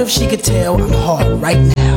if she could tell I'm hard right now.